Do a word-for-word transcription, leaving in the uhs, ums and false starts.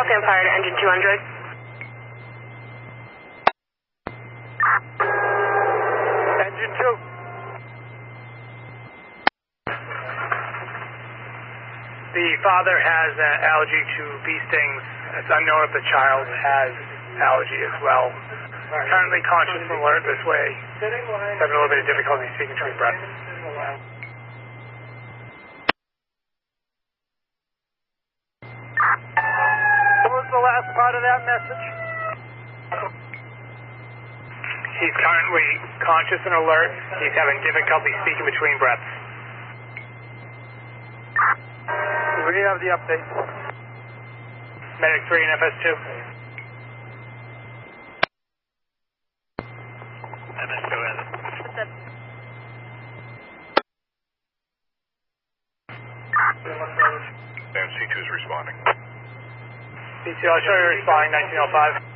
Waltham Fire to engine two hundred. Engine two. The father has an allergy to bee stings. It's unknown if the child has allergy as well. Currently conscious and alert this way. Having a little bit of difficulty speaking between breaths. What was the last part of that message? He's currently conscious and alert. He's having difficulty speaking between breaths. We have the update. Medic three and F S two. F S two in. What's up? And C two is responding. C two, I'll show you responding nineteen oh five.